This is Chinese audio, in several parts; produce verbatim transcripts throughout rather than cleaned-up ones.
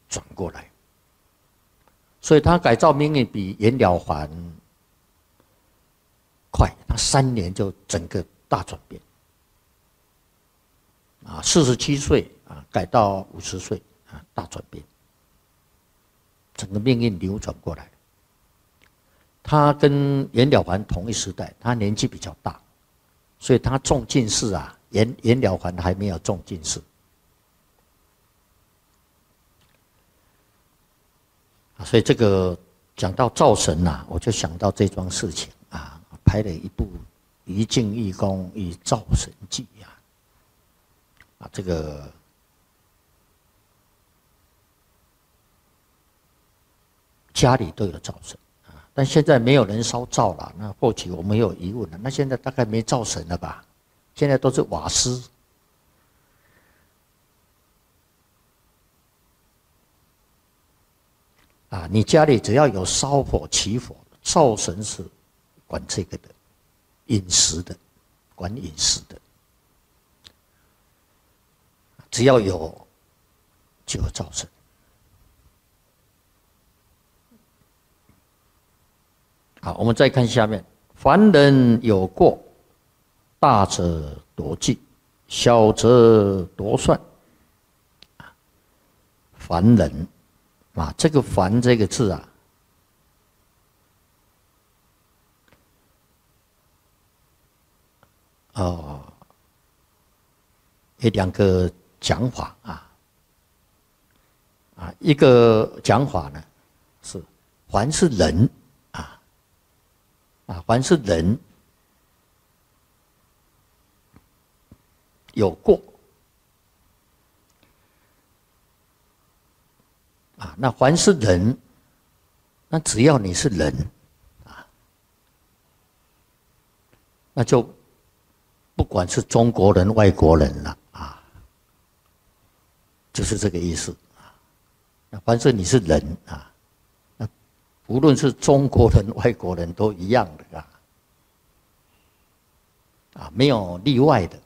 转过来。所以他改造命运比袁了凡快，他三年就整个大转变。啊，四十七岁啊，改到五十岁啊，大转变，整个命运扭转过来。他跟袁了凡同一时代，他年纪比较大，所以他中进士啊，袁袁了凡还没有中进士。所以这个讲到灶神呐、啊，我就想到这桩事情啊，拍了一部《一镜一公与灶神记》啊，啊，这个家里都有灶神啊，但现在没有人烧灶了。那或许我们有疑问了，那现在大概没灶神了吧？现在都是瓦斯。啊，你家里只要有烧火起火，灶神是管这个的，饮食的，管饮食的，只要有就有灶神。好，我们再看下面，凡人有过，大者夺计，小则夺算。凡人。啊，这个“凡”这个字啊，哦，有两个讲法啊，啊，一个讲法呢是“凡是人”啊，啊，凡是人有过。啊，那凡是人，那只要你是人，啊，那就不管是中国人、外国人了啊，就是这个意思啊。那凡是你是人啊，那无论是中国人、外国人都一样的啊，啊，没有例外的。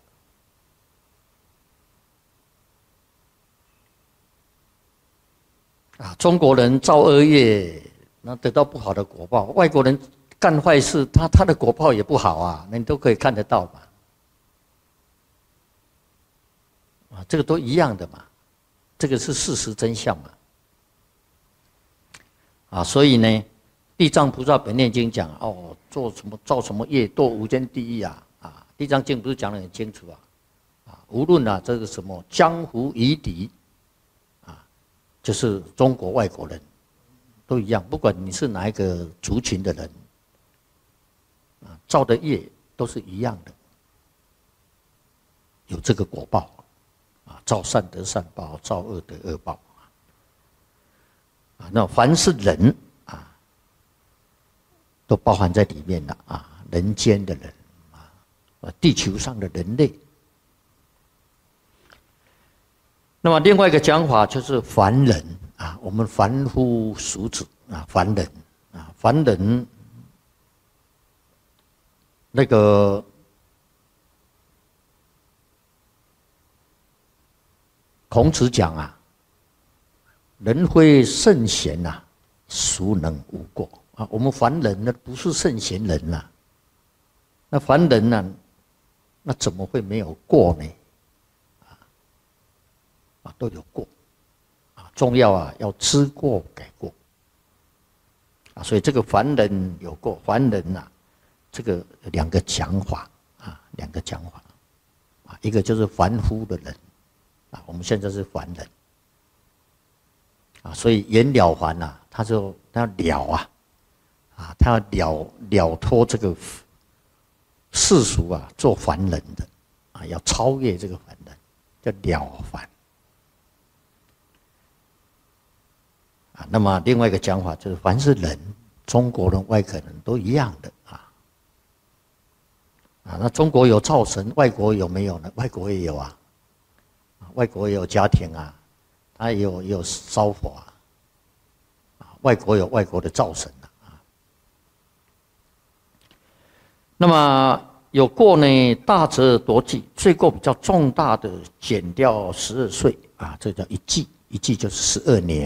啊，中国人造恶业，那得到不好的果报；外国人干坏事，他他的果报也不好啊，那你都可以看得到嘛。啊，这个都一样的嘛，这个是事实真相嘛。啊，所以呢，地藏菩萨本愿经讲哦，做什么造什么业，堕无间地狱啊！啊，地藏经不是讲得很清楚啊？啊，无论啊这个什么江湖夷狄。就是中国外国人都一样，不管你是哪一个族群的人，啊，造的业都是一样的，有这个果报，啊，造善得善报，造恶得恶报，啊，那凡是人啊，都包含在里面了啊，人间的人啊，地球上的人类。那么另外一个讲法就是凡人啊，我们凡夫俗子啊，凡人啊，凡人那个孔子讲啊，人非圣贤呐、啊，孰能无过啊？我们凡人呢，不是圣贤人呐、啊，那凡人呢、啊，那怎么会没有过呢？啊，都有过，啊，重要啊，要知过改过，啊，所以这个凡人有过，凡人呐、啊，这个两个讲法啊，两个讲法，啊，一个就是凡夫的人，啊，我们现在是凡人，啊，所以袁了凡呐，他就他要了啊，啊，他要了了脱这个世俗啊，做凡人的，啊，要超越这个凡人，叫了凡。啊，那么另外一个讲法就是，凡是人，中国人、外国人都一样的啊。啊，那中国有灶神，外国有没有呢？外国也有啊，外国也有家庭啊，他也有也有烧火啊。啊，外国有外国的灶神啊。那么有过呢，大则夺计，罪过比较重大的，减掉十二岁啊，这叫一计，一计就是十二年。